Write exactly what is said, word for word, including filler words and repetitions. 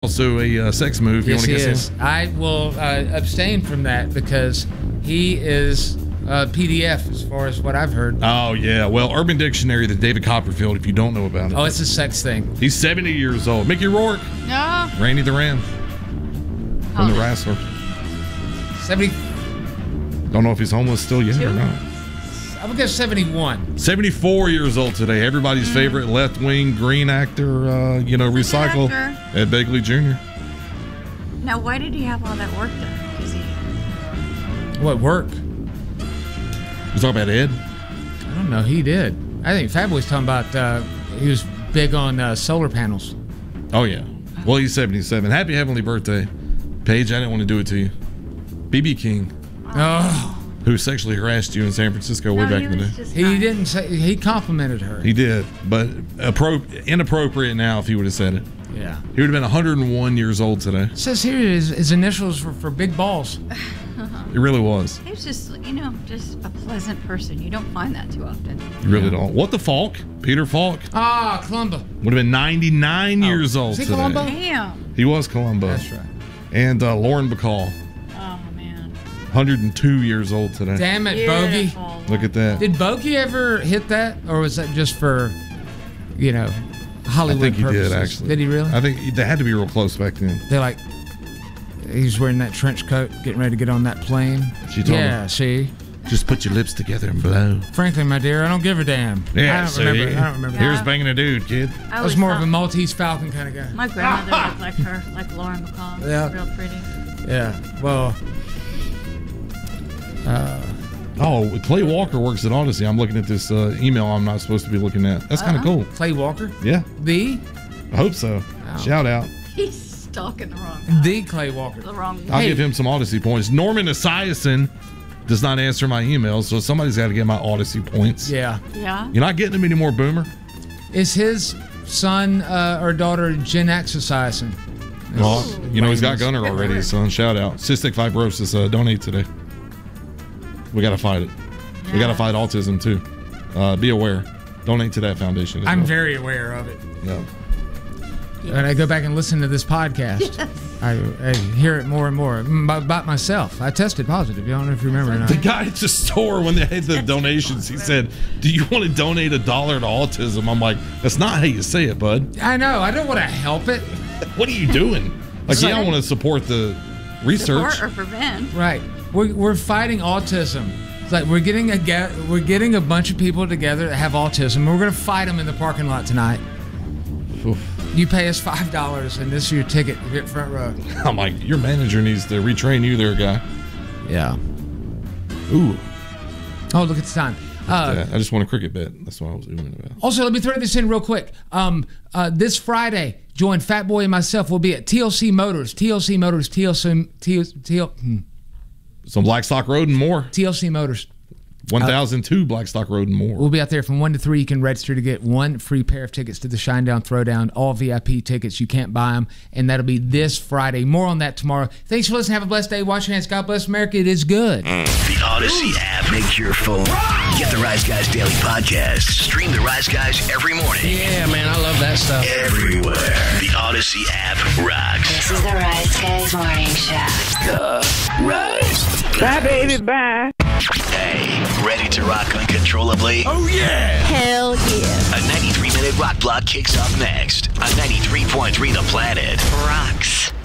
Also a uh, sex move. You Yes, want to he guess is. it? I will uh, abstain from that because he is uh, P D F as far as what I've heard. Oh, yeah. Well, Urban Dictionary, the David Copperfield, if you don't know about it. Oh, it's a sex thing. He's seventy years old. Mickey Rourke. No. Randy the Ram. From The Wrestler. seventy. Don't know if he's homeless still yet or not. I would guess seventy-one. seventy-four years old today. Everybody's Mm. favorite left-wing green actor, uh, you know, recycle. actor. Ed Begley Junior Now, why did he have all that work done? Because he. What work? You talking about Ed? I don't know. He did. I think Fat Boy's talking about uh, he was big on uh, solar panels. Oh, yeah. Well, he's seventy-seven. Happy heavenly birthday. Paige, I didn't want to do it to you. B B King. Oh. Who sexually harassed you in San Francisco way No, back he in the was day. just He nice. didn't say. He complimented her. He did, but appro- inappropriate now if he would have said it. Yeah. He would have been one hundred one years old today. It says here his, his initials were for big balls. He really was. He was just, you know, just a pleasant person. You don't find that too often. You really don't. What the Falk? Peter Falk Ah, Columbo. would have been ninety-nine years old Is he today. Columbo? Damn. He was Columbo. That's right. And uh, Lauren Bacall, Oh, man. one hundred two years old today. Damn it, Bogey. Beautiful. Look at that. Did Bogey ever hit that, or was that just for, you know, I Hollywood think he purposes? did, actually. Did he really? I think they had to be real close back then. They're like, he's wearing that trench coat, getting ready to get on that plane. She told yeah, him. see. Just put your lips together and blow. Frankly, my dear, I don't give a damn. Yeah, I don't see? remember. I don't remember. Here's that. banging a dude, kid. I I was always more of thought a Maltese Falcon kind of guy. My grandmother looked like her, like Lauren Bacall. Yeah. Real pretty. Yeah. Well. Uh, Oh, Clay Walker works at Odyssey. I'm looking at this uh, email I'm not supposed to be looking at. That's kind of cool. Clay Walker. Yeah, The I hope so. Wow. Shout out. He's stalking the wrong guy. the Clay Walker. The wrong I'll guy. give him some Odyssey points. Norman Esiason does not answer my emails, so somebody's got to get my Odyssey points. Yeah. Yeah. You're not getting them anymore, Boomer. Is his son uh, or daughter Gen X Esiason? Well, you know he's got Lame. Gunner already, so shout out. Cystic fibrosis, uh, donate today. We got to fight it. We got to fight autism too. Uh, be aware. Donate to that foundation. as I'm well. very aware of it. Yeah. And I go back and listen to this podcast. I, I hear it more and more about, about myself. I tested positive. I don't know if you remember or not. The guy at the store, when they had the donations, he said, "Do you want to donate a dollar to autism?" I'm like, "That's not how you say it, bud. I know. I don't want to help it. What are you doing?" Like, It's yeah, like- I want to support the research. Support or prevent. Right. We're, we're fighting autism. It's like we're getting a ga- we're getting a bunch of people together that have autism. And we're going to fight them in the parking lot tonight. Oof. You pay us five dollars, and this is your ticket. You get front row. I'm like, your manager needs to retrain you, there, guy. Yeah. Ooh. Oh, look at the time. Uh, Yeah, I just want a cricket bet. That's what I was doing about. Also, let me throw this in real quick. Um, uh, this Friday, join Fat Boy and myself. We'll be at T L C Motors. T L C Motors. T L C. T L C. T L C. Hmm. Some Blackstock Road and more. T L C Motors. one thousand two Blackstock Road and more. We'll be out there from one to three. You can register to get one free pair of tickets to the Shinedown Throwdown. All V I P tickets. You can't buy them. And that'll be this Friday. More on that tomorrow. Thanks for listening. Have a blessed day. Wash your hands. God bless America. It is good. The Odyssey app makes your phone. Get the Rise Guys Daily Podcast. Stream the Rise Guys every morning. Yeah, man, I love that stuff. Everywhere. The Odyssey app rocks. This is the Rise Guys Morning Show. The Rise. Bye, baby, bye. Hey, ready to rock uncontrollably? Oh, yeah. Hell yeah. A ninety-three minute rock block kicks off next on ninety-three point three The Planet. Rock.